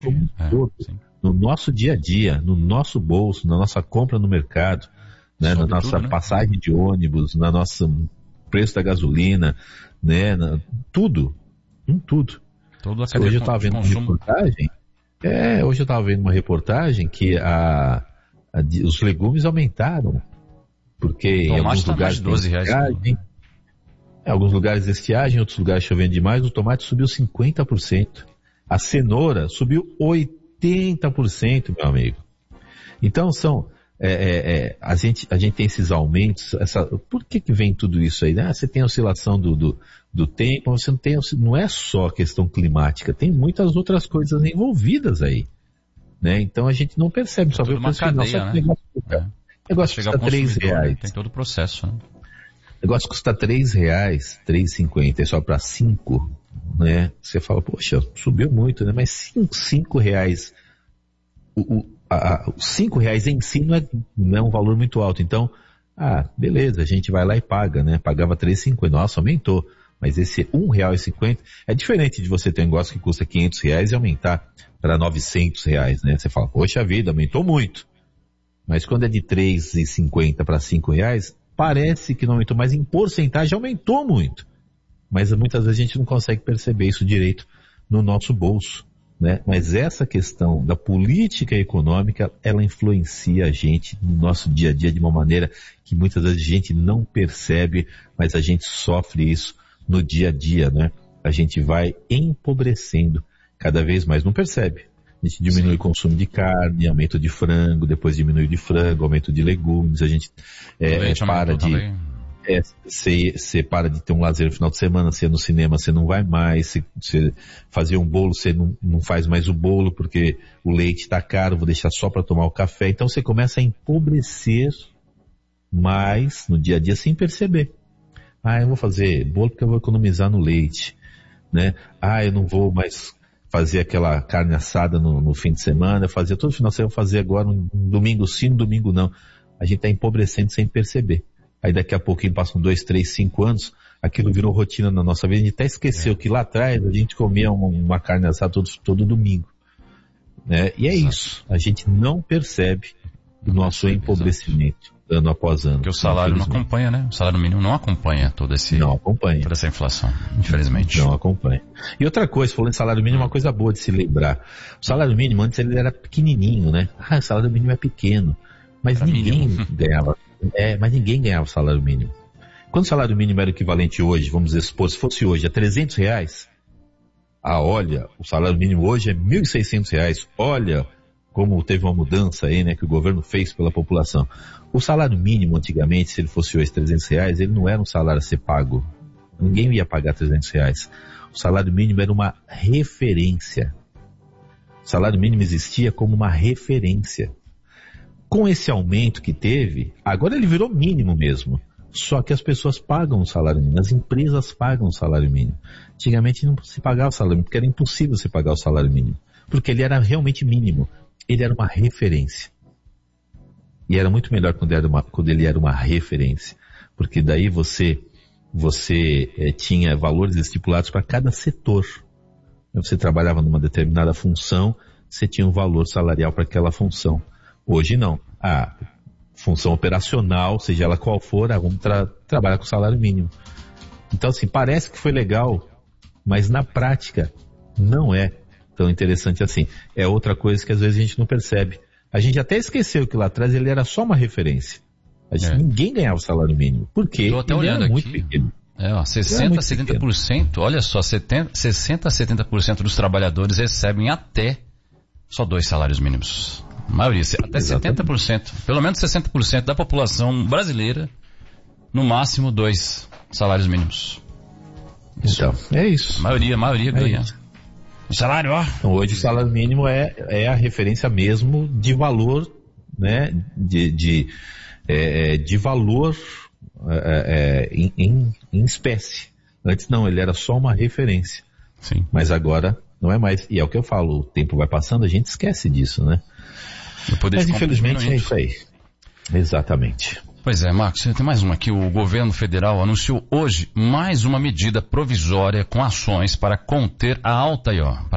como um todo, no nosso dia a dia, no nosso bolso, na nossa compra no mercado, né, na nossa passagem de ônibus, na nossa preço da gasolina, né, tudo, em tudo. Hoje eu estava vendo uma reportagem, hoje eu estava vendo uma reportagem que os legumes aumentaram, porque em alguns lugares tem estiagem, em alguns lugares estiagem, em outros lugares chovendo demais, o tomate subiu 50%, a cenoura subiu 80%, meu amigo. Então a gente tem esses aumentos, por que vem tudo isso aí? Você tem a oscilação do tempo, você não é só questão climática, tem muitas outras coisas envolvidas aí, né? Então a gente não percebe, só vê o preço final, só que o negócio custa R$3. Tem todo o processo, né? O negócio custa R$3, R$3,50, é só para 5, né? Você fala, poxa, subiu muito, né? Mas R$5, os R$5 em si não é um valor muito alto. Então, beleza, a gente vai lá e paga, né? Pagava R$3,50, nossa, aumentou. Mas esse R$1,50 é diferente de você ter um negócio que custa R$500 e aumentar para R$900, né? Você fala, poxa vida, aumentou muito. Mas quando é de R$3,50 para R$5, parece que não aumentou, mas em porcentagem aumentou muito. Mas muitas vezes a gente não consegue perceber isso direito no nosso bolso, né? Mas essa questão da política econômica, ela influencia a gente no nosso dia a dia de uma maneira que muitas vezes a gente não percebe, mas a gente sofre isso no dia a dia, né? A gente vai empobrecendo cada vez mais, não percebe. A gente diminui o consumo de carne, aumento de frango, depois diminui de frango, aumento de legumes, a gente para de... Você para de ter um lazer no final de semana, você no cinema você não vai mais, você fazer um bolo, você não faz mais o bolo porque o leite está caro, vou deixar só para tomar o café. Então você começa a empobrecer mais no dia a dia sem perceber. Eu vou fazer bolo porque eu vou economizar no leite, né? Eu não vou mais fazer aquela carne assada no fim de semana, eu fazia todo final de semana, eu vou fazer agora um domingo sim, um domingo não. A gente está empobrecendo sem perceber. Aí daqui a pouquinho passam 2, 3, 5 anos, aquilo virou rotina na nossa vida, a gente até esqueceu que lá atrás a gente comia uma carne assada todo domingo, né? E é isso, a gente não percebe o nosso empobrecimento ano após ano. Porque o salário não acompanha, né? O salário mínimo não acompanha toda essa inflação, infelizmente. Não acompanha. E outra coisa, falando em salário mínimo, uma coisa boa de se lembrar. O salário mínimo antes ele era pequenininho, né? O salário mínimo é pequeno. Mas ninguém ganhava. Mas ninguém ganhava o salário mínimo. Quando o salário mínimo era o equivalente hoje, vamos expor, se fosse hoje, a R$300, olha, o salário mínimo hoje é R$1.600, olha como teve uma mudança aí, né, que o governo fez pela população. O salário mínimo, antigamente, se ele fosse hoje R$300, ele não era um salário a ser pago. Ninguém ia pagar R$300. O salário mínimo era uma referência. O salário mínimo existia como uma referência. Com esse aumento que teve, agora ele virou mínimo mesmo. Só que as pessoas pagam o salário mínimo, as empresas pagam o salário mínimo. Antigamente não se pagava o salário mínimo, porque era impossível você pagar o salário mínimo. Porque ele era realmente mínimo. Ele era uma referência. E era muito melhor quando ele era uma referência. Porque daí você tinha valores estipulados para cada setor. Você trabalhava numa determinada função, você tinha um valor salarial para aquela função. Hoje não. Função operacional, seja ela qual for, vamos trabalhar com salário mínimo. Então, assim, parece que foi legal, mas na prática não é tão interessante assim. É outra coisa que às vezes a gente não percebe. A gente até esqueceu que lá atrás ele era só uma referência. Ninguém ganhava o salário mínimo. Por quê? Estou até olhando aqui. Muito pequeno. 60% a 70%, olha só, 60% a 70% dos trabalhadores recebem até só 2 salários mínimos. A maioria, até 70%, pelo menos 60% da população brasileira, no máximo 2 salários mínimos. Então, é isso. A maioria ganha. Isso. O salário, Então, hoje o salário mínimo é a referência mesmo de valor, né, de valor em espécie. Antes não, ele era só uma referência. Sim. Mas agora não é mais. E é o que eu falo, o tempo vai passando, a gente esquece disso, né? Mas infelizmente é isso aí. Exatamente. Pois é, Marcos, tem mais uma aqui. O governo federal anunciou hoje mais uma medida provisória com ações para conter a alta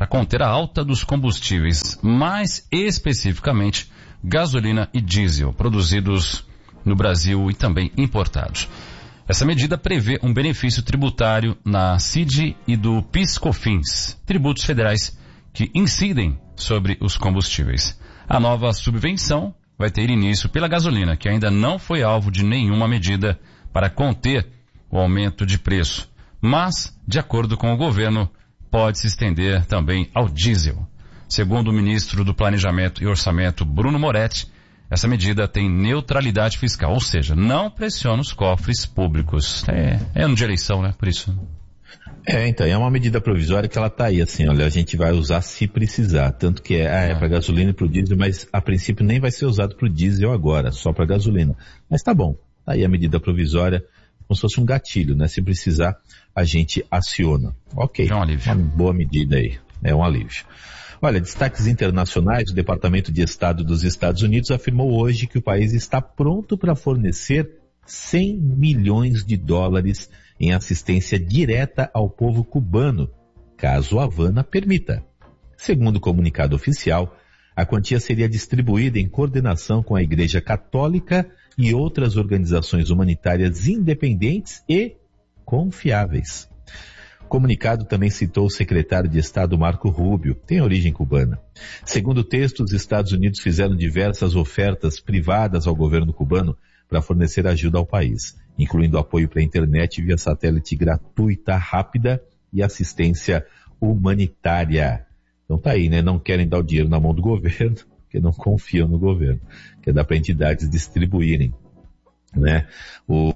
dos combustíveis, mais especificamente gasolina e diesel, produzidos no Brasil e também importados. Essa medida prevê um benefício tributário na CID e do PIS/COFINS, tributos federais que incidem sobre os combustíveis. A nova subvenção vai ter início pela gasolina, que ainda não foi alvo de nenhuma medida para conter o aumento de preço, mas, de acordo com o governo, pode se estender também ao diesel. Segundo o ministro do Planejamento e Orçamento, Bruno Moretti, essa medida tem neutralidade fiscal, ou seja, não pressiona os cofres públicos. É ano de eleição, né? Por isso. Então, é uma medida provisória que ela tá aí, assim, olha, a gente vai usar se precisar, tanto que é para gasolina e para o diesel, mas a princípio nem vai ser usado para o diesel agora, só para gasolina. Mas tá bom, tá aí a medida provisória, como se fosse um gatilho, né? Se precisar, a gente aciona. Ok, é um alívio. Uma boa medida aí, é um alívio. Olha, destaques internacionais, o Departamento de Estado dos Estados Unidos afirmou hoje que o país está pronto para fornecer 100 milhões de dólares em assistência direta ao povo cubano, caso a Havana permita. Segundo o comunicado oficial, a quantia seria distribuída em coordenação com a Igreja Católica e outras organizações humanitárias independentes e confiáveis. O comunicado também citou o secretário de Estado Marco Rubio, tem origem cubana. Segundo o texto, os Estados Unidos fizeram diversas ofertas privadas ao governo cubano para fornecer ajuda ao país, incluindo apoio para a internet via satélite gratuita, rápida e assistência humanitária. Então tá aí, né? Não querem dar o dinheiro na mão do governo, porque não confiam no governo. Quer dar para entidades distribuírem, né? O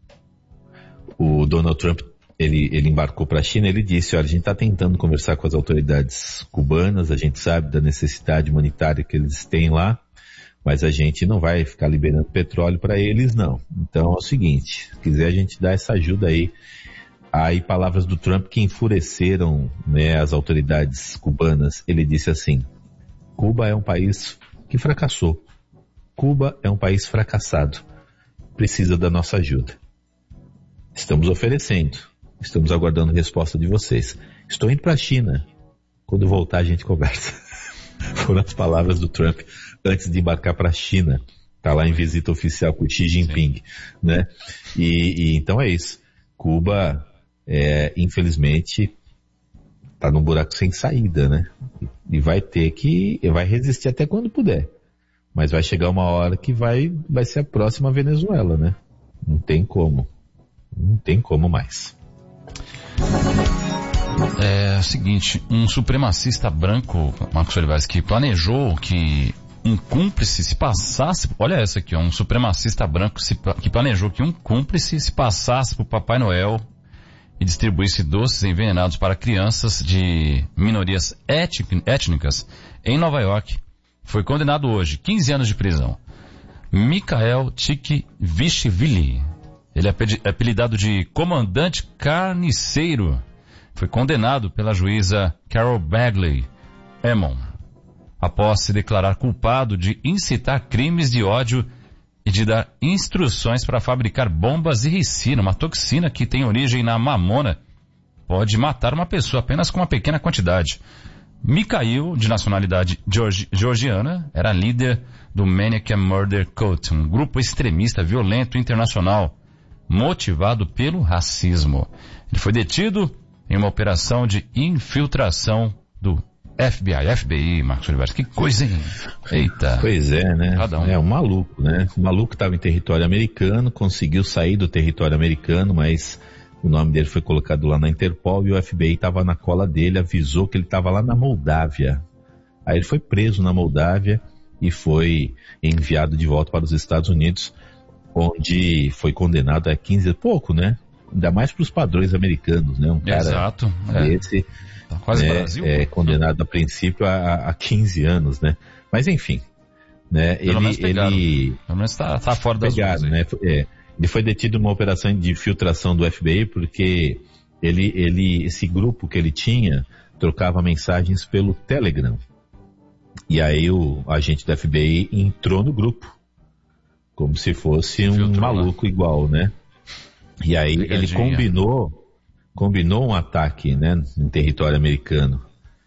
Donald Trump, ele embarcou para a China, ele disse, olha, a gente está tentando conversar com as autoridades cubanas, a gente sabe da necessidade humanitária que eles têm lá, mas a gente não vai ficar liberando petróleo para eles, não. Então é o seguinte, se quiser a gente dá essa ajuda aí. Aí palavras do Trump que enfureceram, né, as autoridades cubanas. Ele disse assim, Cuba é um país que fracassou. Cuba é um país fracassado. Precisa da nossa ajuda. Estamos oferecendo. Estamos aguardando a resposta de vocês. Estou indo para a China. Quando voltar a gente conversa. Foram as palavras do Trump antes de embarcar para a China. Está lá em visita oficial com o Xi Jinping, né? E então é isso. Cuba, infelizmente, está num buraco sem saída, né? E vai resistir até quando puder. Mas vai chegar uma hora que vai ser a próxima Venezuela, né? Não tem como. Não tem como mais. É o seguinte, um supremacista branco, Marcos Olivares, que planejou que um cúmplice se passasse, olha essa aqui, um supremacista branco que planejou que um cúmplice se passasse por Papai Noel e distribuísse doces envenenados para crianças de minorias étnicas em Nova York, foi condenado hoje, 15 anos de prisão. Mikhail Tchikvishvili, ele é apelidado de Comandante Carniceiro, foi condenado pela juíza Carol Bagley Emmon, após se declarar culpado de incitar crimes de ódio e de dar instruções para fabricar bombas e ricina, uma toxina que tem origem na mamona, pode matar uma pessoa apenas com uma pequena quantidade. Mikhail, de nacionalidade georgiana, era líder do Maniac Murder Cult, um grupo extremista violento internacional, motivado pelo racismo. Ele foi detido em uma operação de infiltração do FBI, Marcos Olivares. Que coisa, hein? Eita. Pois é, né? É um maluco, né? O maluco estava em território americano, conseguiu sair do território americano, mas o nome dele foi colocado lá na Interpol e o FBI estava na cola dele, avisou que ele estava lá na Moldávia. Aí ele foi preso na Moldávia e foi enviado de volta para os Estados Unidos, onde foi condenado a 15 pouco, né? Ainda mais para os padrões americanos, né? Um cara Exato, desse, tá quase né, Brasil, condenado a princípio a 15 anos, né? Mas enfim, né? Pelo menos tá fora das ruas, né? Ele foi detido numa operação de infiltração do FBI porque esse grupo que ele tinha trocava mensagens pelo Telegram. E aí o agente do FBI entrou no grupo, como se fosse um maluco igual, né? E aí ele combinou um ataque, né, em território americano.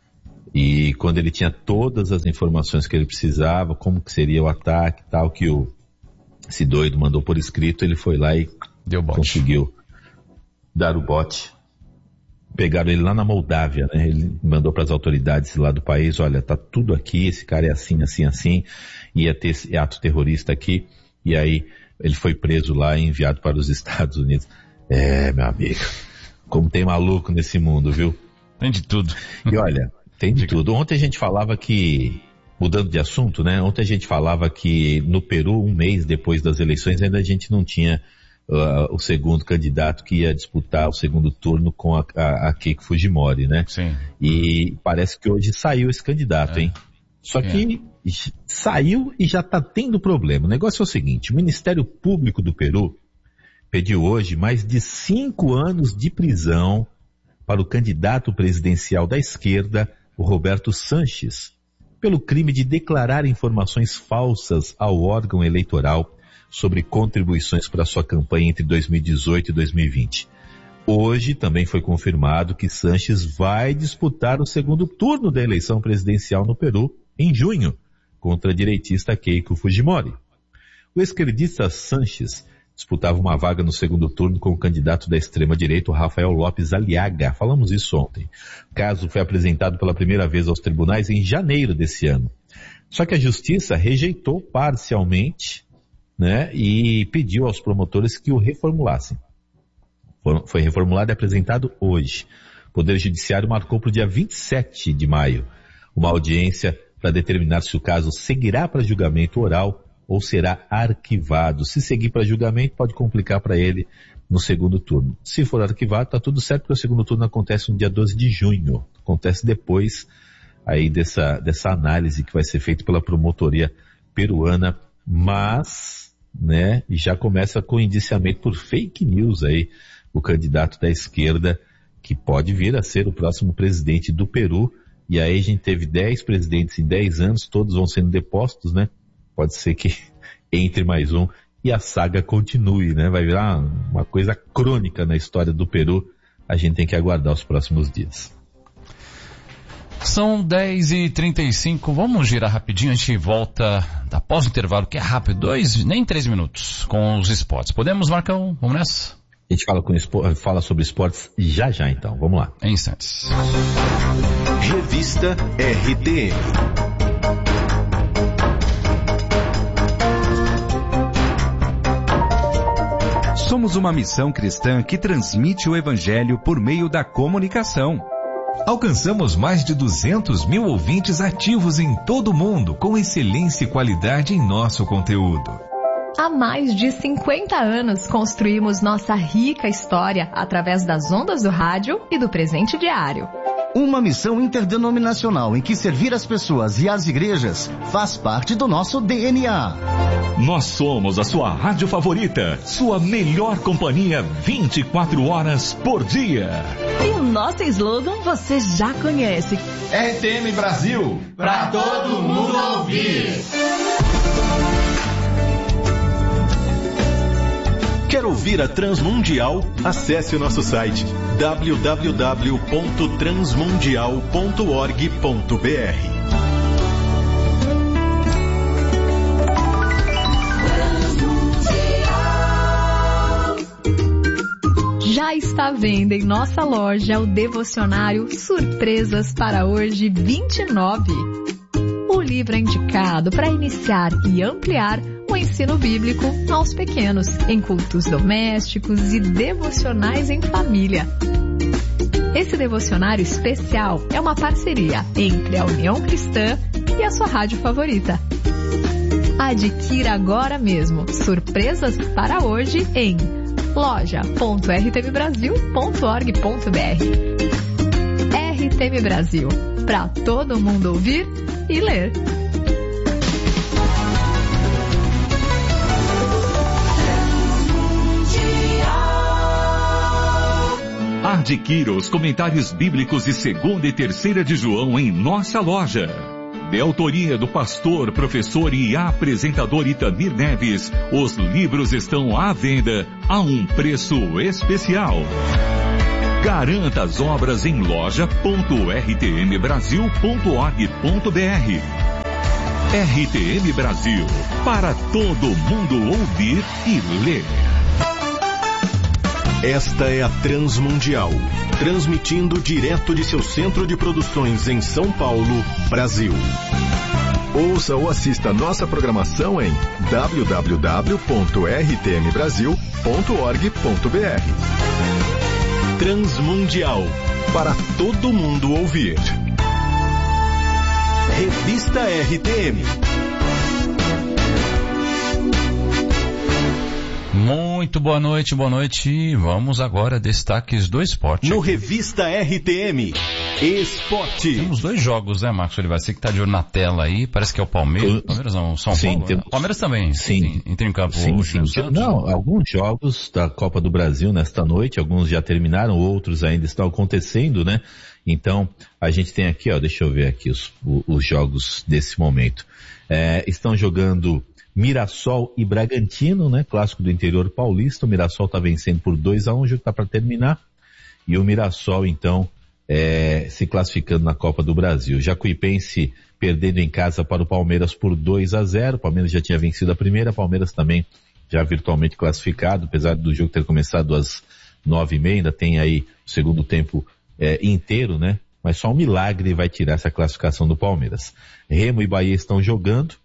E quando ele tinha todas as informações que ele precisava, como que seria o ataque e tal, que esse doido mandou por escrito, ele foi lá e conseguiu dar o bote. Pegaram ele lá na Moldávia, né? Ele mandou para as autoridades lá do país, olha, tá tudo aqui, esse cara é assim, assim, assim, ia ter esse ato terrorista aqui, e aí ele foi preso lá e enviado para os Estados Unidos. Meu amigo, como tem maluco nesse mundo, viu? Tem de tudo. E olha, tem de tudo. Ontem a gente falava que, mudando de assunto, né? Ontem a gente falava que no Peru, um mês depois das eleições, ainda a gente não tinha o segundo candidato que ia disputar o segundo turno com a Keiko Fujimori, né? Sim. E parece que hoje saiu esse candidato, hein? Só que saiu e já está tendo problema. O negócio é o seguinte, o Ministério Público do Peru pediu hoje mais de 5 anos de prisão para o candidato presidencial da esquerda, o Roberto Sanches, pelo crime de declarar informações falsas ao órgão eleitoral sobre contribuições para sua campanha entre 2018 e 2020. Hoje também foi confirmado que Sanches vai disputar o segundo turno da eleição presidencial no Peru, em junho, contra a direitista Keiko Fujimori. O esquerdista Sanches disputava uma vaga no segundo turno com o candidato da extrema-direita, Rafael Lopes Aliaga. Falamos isso ontem. O caso foi apresentado pela primeira vez aos tribunais em janeiro desse ano. Só que a justiça rejeitou parcialmente, né, e pediu aos promotores que o reformulassem. Foi reformulado e apresentado hoje. O Poder Judiciário marcou para o dia 27 de maio uma audiência para determinar se o caso seguirá para julgamento oral ou será arquivado. Se seguir para julgamento, pode complicar para ele no segundo turno. Se for arquivado, está tudo certo, porque o segundo turno acontece no dia 12 de junho. Acontece depois aí dessa análise que vai ser feita pela promotoria peruana, mas, né, já começa com indiciamento por fake news aí, o candidato da esquerda, que pode vir a ser o próximo presidente do Peru. E aí a gente teve 10 presidentes em 10 anos, todos vão sendo depostos, né? Pode ser que entre mais um e a saga continue, né? Vai virar uma coisa crônica na história do Peru. A gente tem que aguardar os próximos dias. São 10h35, vamos girar rapidinho, a gente volta após o intervalo, que é rápido, nem 3 minutos, com os esportes. Podemos, Marcão? Vamos nessa? A gente fala sobre esportes já então, vamos lá. Em instantes. Revista RTM. Somos uma missão cristã que transmite o Evangelho por meio da comunicação. Alcançamos mais de 200 mil ouvintes ativos em todo o mundo, com excelência e qualidade em nosso conteúdo. Há mais de 50 anos construímos nossa rica história através das ondas do rádio e do presente diário. Uma missão interdenominacional em que servir as pessoas e as igrejas faz parte do nosso DNA. Nós somos a sua rádio favorita, sua melhor companhia 24 horas por dia. E o nosso slogan você já conhece. RTM Brasil, pra todo mundo ouvir. Quer ouvir a Transmundial? Acesse o nosso site www.transmundial.org.br. Já está à venda em nossa loja o devocionário Surpresas para hoje 29. O livro é indicado para iniciar e ampliar o ensino bíblico aos pequenos, em cultos domésticos e devocionais em família. Esse devocionário especial é uma parceria entre a União Cristã e a sua rádio favorita. Adquira agora mesmo Surpresas para hoje em loja.rtmbrasil.org.br. RTM Brasil, para todo mundo ouvir e ler. Adquira os comentários bíblicos de 2ª e 3ª de João em nossa loja. de autoria do pastor, professor e apresentador Itamir Neves, os livros estão à venda a um preço especial. Garanta as obras em loja.rtmbrasil.org.br. RTM Brasil, para todo mundo ouvir e ler. Esta é a Transmundial, transmitindo direto de seu centro de produções em São Paulo, Brasil. Ouça ou assista nossa programação em www.rtmbrasil.org.br. Transmundial, para todo mundo ouvir. Revista RTM. Muito boa noite, boa noite. Vamos agora a destaques do esporte. No Revista RTM, Esporte. Temos 2 jogos, né, Marcos Oliveira? Você que está de olho na tela aí, parece que é o Palmeiras. Palmeiras não, São Paulo. Né? Palmeiras também. Sim. Entra em campo hoje. Não, alguns jogos da Copa do Brasil nesta noite, alguns já terminaram, outros ainda estão acontecendo, né? Então, a gente tem aqui, deixa eu ver aqui os jogos desse momento. Estão jogando Mirassol e Bragantino, né? Clássico do interior paulista. O Mirassol está vencendo por 2-1, o jogo está para terminar. E o Mirassol, então, se classificando na Copa do Brasil. Jacuipense perdendo em casa para o Palmeiras por 2-0. O Palmeiras já tinha vencido a primeira, o Palmeiras também já virtualmente classificado, apesar do jogo ter começado às 9h30, ainda tem aí o segundo tempo inteiro, né? Mas só um milagre vai tirar essa classificação do Palmeiras. Remo e Bahia estão jogando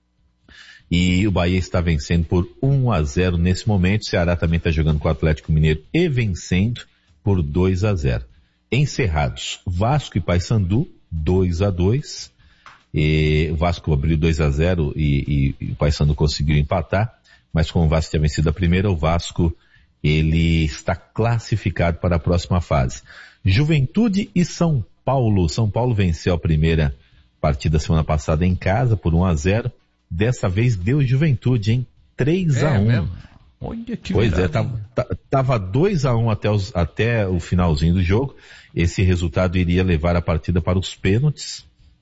e o Bahia está vencendo por 1-0 nesse momento. O Ceará também está jogando com o Atlético Mineiro e vencendo por 2-0. Encerrados, Vasco e Paysandu 2-2. O Vasco abriu 2-0 e o Paysandu conseguiu empatar, mas como o Vasco tinha vencido a primeira, o Vasco ele está classificado para a próxima fase. Juventude e São Paulo. São Paulo venceu a primeira partida semana passada em casa por 1-0. Dessa vez deu Juventude, hein? 3-1. Olha que pois virada, tava 2-1 até o finalzinho do jogo. Esse resultado iria levar a partida para os pênaltis.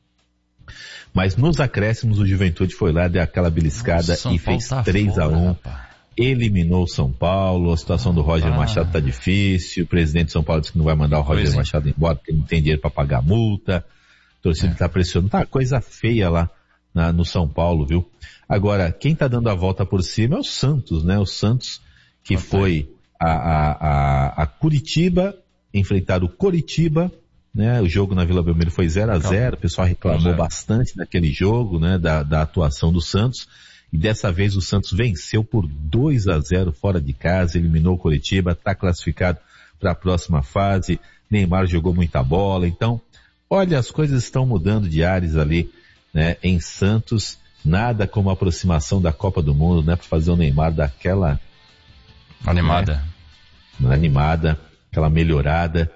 Mas nos acréscimos o Juventude foi lá, deu aquela beliscada e fez 3-1. Eliminou o São Paulo, a situação do Roger Machado tá difícil, o presidente de São Paulo disse que não vai mandar o Roger Machado embora porque não tem dinheiro para pagar a multa, a torcida tá pressionando, tá coisa feia lá no São Paulo, viu? Agora, quem tá dando a volta por cima é o Santos, né? O Santos que foi a Curitiba enfrentar o Coritiba, né? O jogo na Vila Belmiro foi 0-0, o pessoal reclamou bastante daquele jogo, né? Da atuação do Santos. E dessa vez o Santos venceu por 2-0 fora de casa, eliminou o Coritiba, está classificado para a próxima fase. Neymar jogou muita bola. Então, olha, as coisas estão mudando de ares ali, né? Em Santos, nada como a aproximação da Copa do Mundo, né? Para fazer o Neymar daquela animada, né? Animada, aquela melhorada.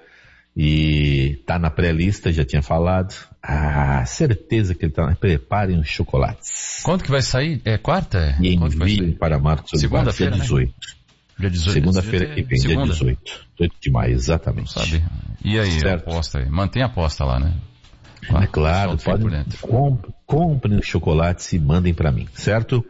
E tá na pré-lista, já tinha falado. Certeza que ele tá. Preparem os chocolates. Quando que vai sair? É quarta? E enviem para Marcos Oliveira, segunda-feira, dia 18. Né? Dia 18. Segunda-feira que vem, dia 18. 18 de maio, exatamente. Sabe? E aí, a aposta aí? Mantém a aposta lá, né? Claro, comprem os chocolates e mandem para mim, certo?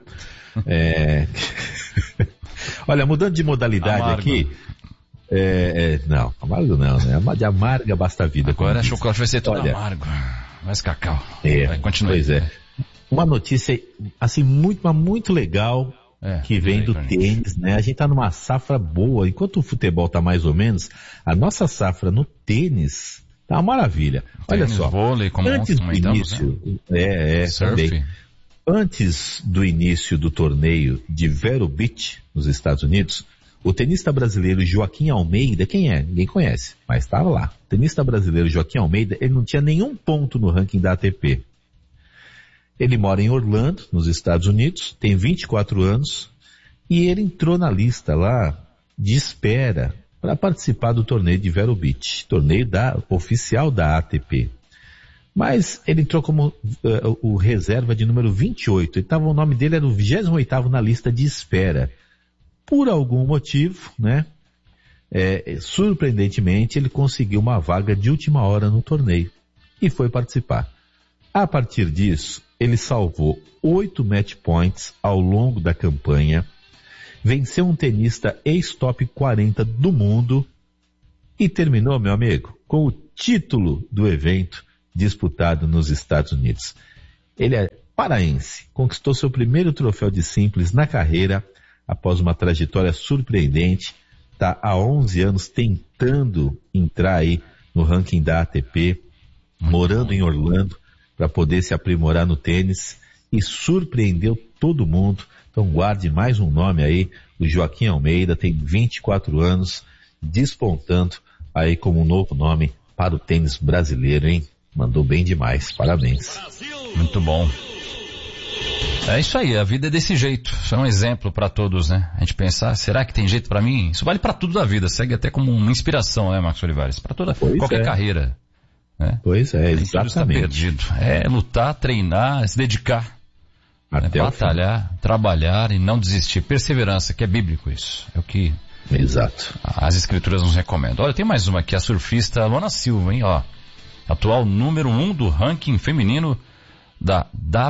Olha, mudando de modalidade aqui. Não, amargo não, né? De amarga basta a vida. Agora chocolate vai ser todo amargo. Mais cacau. Vai, continua. Pois é. Uma notícia, assim, muito legal que vem do tênis, né? A gente tá numa safra boa. Enquanto o futebol tá mais ou menos, a nossa safra no tênis tá uma maravilha. Olha só. Vôlei, como antes do início, também. Antes do início do torneio de Vero Beach, nos Estados Unidos, o tenista brasileiro Joaquim Almeida, quem é? Ninguém conhece, mas estava lá. O tenista brasileiro Joaquim Almeida, ele não tinha nenhum ponto no ranking da ATP. Ele mora em Orlando, nos Estados Unidos, tem 24 anos, e ele entrou na lista lá de espera para participar do torneio de Vero Beach, torneio oficial da ATP. Mas ele entrou como o reserva de número 28, o nome dele era o 28º na lista de espera. Por algum motivo, né, surpreendentemente, ele conseguiu uma vaga de última hora no torneio e foi participar. A partir disso, ele salvou 8 match points ao longo da campanha, venceu um tenista ex-top 40 do mundo e terminou, meu amigo, com o título do evento disputado nos Estados Unidos. Ele é paraense, conquistou seu primeiro troféu de simples na carreira após uma trajetória surpreendente. Está há 11 anos tentando entrar aí no ranking da ATP, morando em Orlando para poder se aprimorar no tênis e surpreendeu todo mundo. Então guarde mais um nome aí, o Joaquim Almeida, tem 24 anos, despontando aí como um novo nome para o tênis brasileiro, hein? Mandou bem demais, parabéns. Muito bom. É isso aí, a vida é desse jeito. Isso é um exemplo para todos, né? A gente pensar, será que tem jeito para mim? Isso vale para tudo da vida, segue até como uma inspiração, né, Marcos Olivares? Para toda qualquer carreira. Né? Pois é, exatamente. Tudo está perdido. É lutar, treinar, se dedicar. Batalhar, trabalhar e não desistir. Perseverança, que é bíblico isso. É o que Exato. As escrituras nos recomendam. Olha, tem mais uma aqui, a surfista Luana Silva, hein, ó. Atual número 1 do ranking feminino da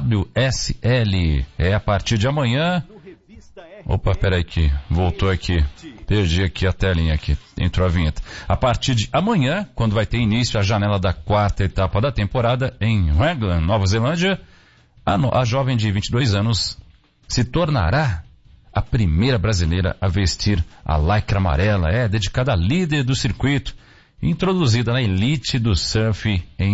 WSL. É a partir de amanhã. Opa, peraí que voltou aqui. Perdi aqui a telinha aqui. Entrou a vinheta. A partir de amanhã, quando vai ter início a janela da 4ª etapa da temporada em Wrangell, Nova Zelândia, a jovem de 22 anos se tornará a primeira brasileira a vestir a lycra amarela. É dedicada à líder do circuito, introduzida na elite do surf em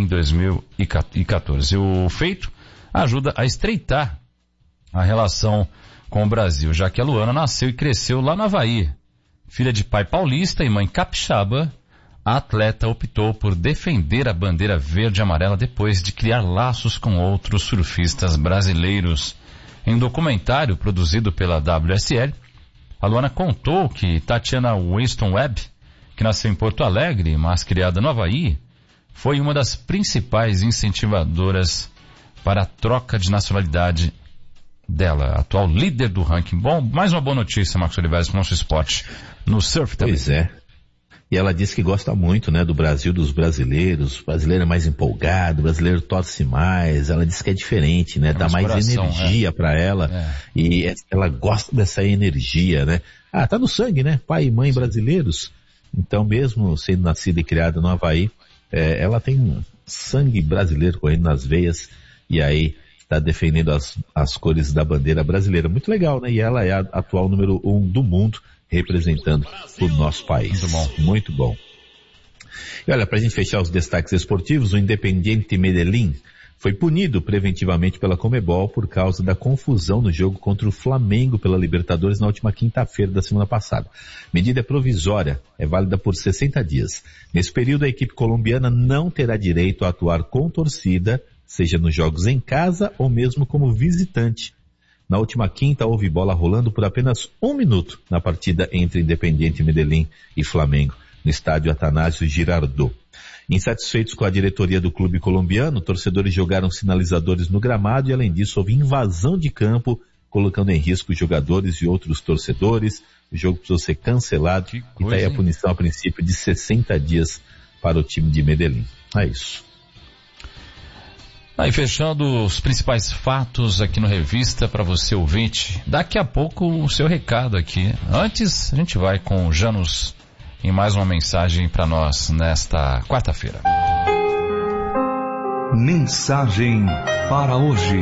2014. O feito ajuda a estreitar a relação com o Brasil, já que a Luana nasceu e cresceu lá no Havaí. Filha de pai paulista e mãe capixaba, a atleta optou por defender a bandeira verde e amarela depois de criar laços com outros surfistas brasileiros. Em um documentário produzido pela WSL, a Luana contou que Tatiana Winston Webb, que nasceu em Porto Alegre, mas criada no Havaí, foi uma das principais incentivadoras para a troca de nacionalidade dela, atual líder do ranking. Bom, mais uma boa notícia, Marcos Olivares, para o nosso esporte no surf também. Pois é. E ela disse que gosta muito, né, do Brasil, dos brasileiros. O brasileiro é mais empolgado, o brasileiro torce mais. Ela disse que é diferente, né, dá mais energia para ela. E ela gosta dessa energia, né. Tá no sangue, né, pai e mãe brasileiros. Então, mesmo sendo nascida e criada no Havaí, ela tem um sangue brasileiro correndo nas veias e aí está defendendo as cores da bandeira brasileira. Muito legal, né? E ela é a atual número 1 do mundo, representando o nosso país. Muito bom. Muito bom. E olha, para a gente fechar os destaques esportivos, o Independiente Medellín foi punido preventivamente pela Conmebol por causa da confusão no jogo contra o Flamengo pela Libertadores na última quinta-feira da semana passada. Medida provisória, é válida por 60 dias. Nesse período, a equipe colombiana não terá direito a atuar com torcida, seja nos jogos em casa ou mesmo como visitante. Na última quinta, houve bola rolando por apenas 1 minuto na partida entre Independiente Medellín e Flamengo, no estádio Atanásio Girardot. Insatisfeitos com a diretoria do clube colombiano, torcedores jogaram sinalizadores no gramado e, além disso, houve invasão de campo, colocando em risco jogadores e outros torcedores. O jogo precisou ser cancelado e está aí a punição, a princípio, de 60 dias para o time de Medellín. É isso. Aí, fechando os principais fatos aqui no Revista para você ouvinte. Daqui a pouco o seu recado aqui. Antes, a gente vai com o Janus em mais uma mensagem para nós nesta quarta-feira. Mensagem para hoje.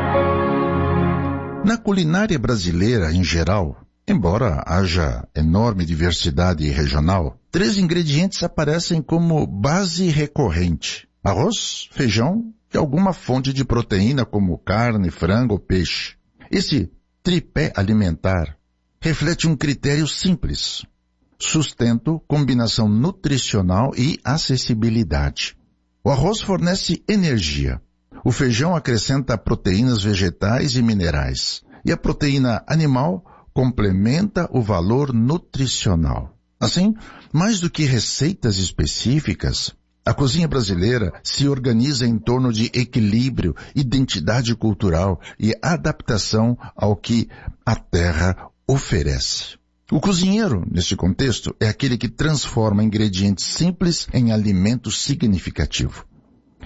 Na culinária brasileira em geral, embora haja enorme diversidade regional, 3 ingredientes aparecem como base recorrente: arroz, feijão e alguma fonte de proteína como carne, frango ou peixe. Esse tripé alimentar reflete um critério simples: sustento, combinação nutricional e acessibilidade. O arroz fornece energia. O feijão acrescenta proteínas vegetais e minerais. E a proteína animal complementa o valor nutricional. Assim, mais do que receitas específicas, a cozinha brasileira se organiza em torno de equilíbrio, identidade cultural e adaptação ao que a terra oferece. O cozinheiro, nesse contexto, é aquele que transforma ingredientes simples em alimento significativo.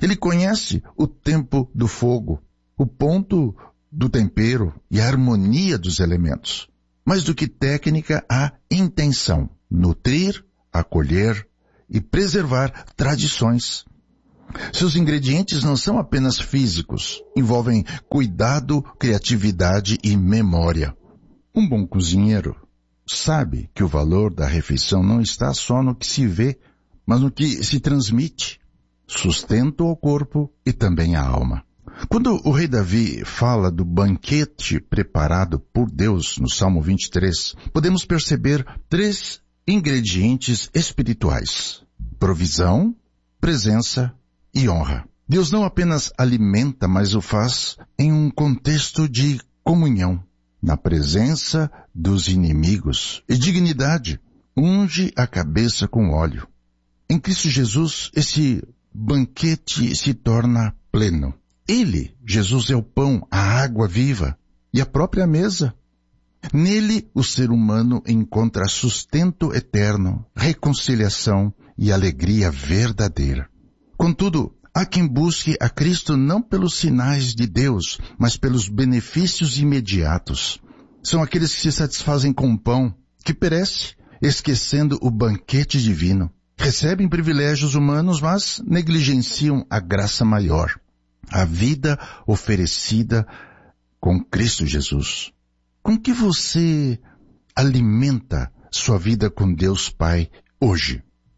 Ele conhece o tempo do fogo, o ponto do tempero e a harmonia dos elementos. Mais do que técnica, há intenção. Nutrir, acolher e preservar tradições. Seus ingredientes não são apenas físicos, envolvem cuidado, criatividade e memória. Um bom cozinheiro sabe que o valor da refeição não está só no que se vê, mas no que se transmite. Sustento ao corpo e também à alma. Quando o rei Davi fala do banquete preparado por Deus no Salmo 23, podemos perceber 3 ingredientes espirituais: provisão, presença e honra. Deus não apenas alimenta, mas o faz em um contexto de comunhão, na presença dos inimigos, e dignidade. Unge a cabeça com óleo. Em Cristo Jesus, esse banquete se torna pleno. Ele, Jesus, é o pão, a água viva e a própria mesa. Nele, o ser humano encontra sustento eterno, reconciliação e alegria verdadeira. Contudo, há quem busque a Cristo não pelos sinais de Deus, mas pelos benefícios imediatos. São aqueles que se satisfazem com o pão, que perece, esquecendo o banquete divino. Recebem privilégios humanos, mas negligenciam a graça maior, a vida oferecida com Cristo Jesus. Com que você alimenta sua vida com Deus Pai hoje?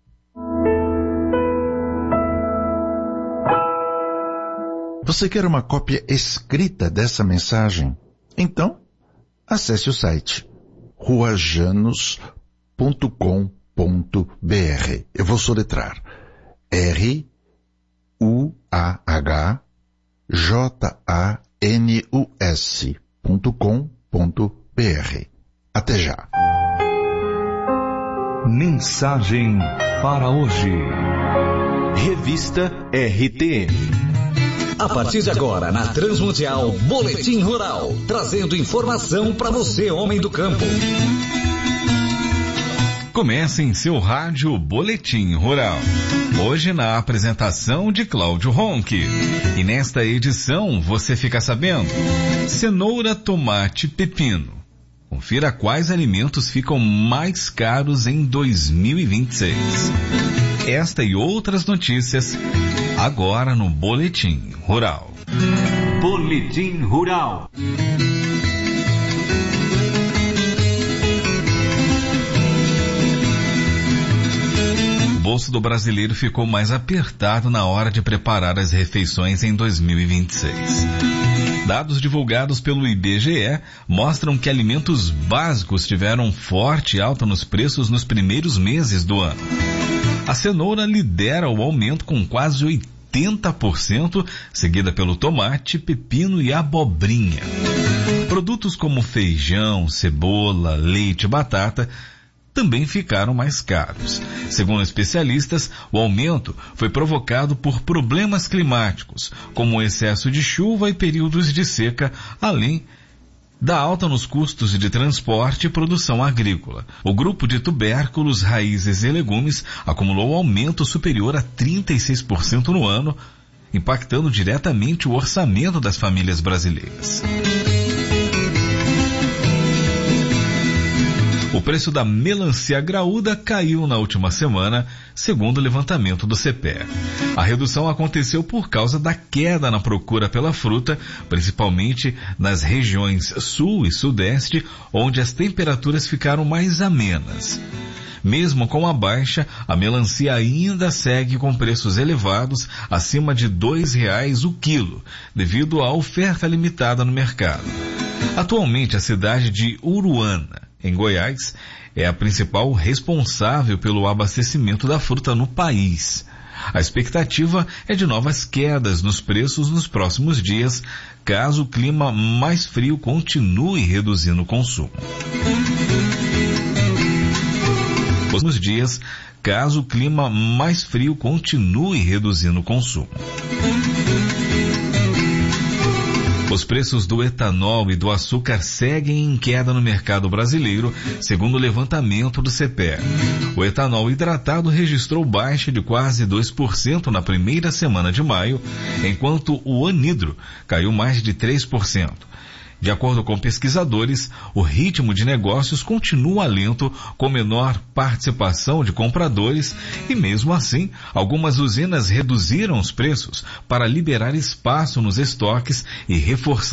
Você quer uma cópia escrita dessa mensagem? Então, acesse o site ruajanus.com.br. Eu vou soletrar ruajanus.com.br. Até já. Mensagem para hoje. Revista RTM. A partir de agora, na Transmundial, Boletim Rural, trazendo informação para você, homem do campo. Comece em seu rádio Boletim Rural. Hoje na apresentação de Cláudio Ronque. E nesta edição você fica sabendo: cenoura, tomate, pepino. Confira quais alimentos ficam mais caros em 2026. Esta e outras notícias agora no Boletim Rural. Boletim Rural. O bolso do brasileiro ficou mais apertado na hora de preparar as refeições em 2026. Dados divulgados pelo IBGE mostram que alimentos básicos tiveram forte alta nos preços nos primeiros meses do ano. A cenoura lidera o aumento com quase 80%, seguida pelo tomate, pepino e abobrinha. Produtos como feijão, cebola, leite e batata também ficaram mais caros. Segundo especialistas, o aumento foi provocado por problemas climáticos, como o excesso de chuva e períodos de seca, além da alta nos custos de transporte e produção agrícola. O grupo de tubérculos, raízes e legumes acumulou aumento superior a 36% no ano, impactando diretamente o orçamento das famílias brasileiras. O preço da melancia graúda caiu na última semana, segundo o levantamento do CEPE. A redução aconteceu por causa da queda na procura pela fruta, principalmente nas regiões sul e sudeste, onde as temperaturas ficaram mais amenas. Mesmo com a baixa, a melancia ainda segue com preços elevados, acima de R$2 o quilo, devido à oferta limitada no mercado. Atualmente, a cidade de Uruana, em Goiás, é a principal responsável pelo abastecimento da fruta no país. A expectativa é de novas quedas nos preços nos próximos dias, caso o clima mais frio continue reduzindo o consumo. Próximos dias, caso o clima mais frio continue reduzindo o consumo. Os preços do etanol e do açúcar seguem em queda no mercado brasileiro, segundo o levantamento do CPE. O etanol hidratado registrou baixa de quase 2% na primeira semana de maio, enquanto o anidro caiu mais de 3%. De acordo com pesquisadores, o ritmo de negócios continua lento, com menor participação de compradores, e mesmo assim, algumas usinas reduziram os preços para liberar espaço nos estoques e reforçar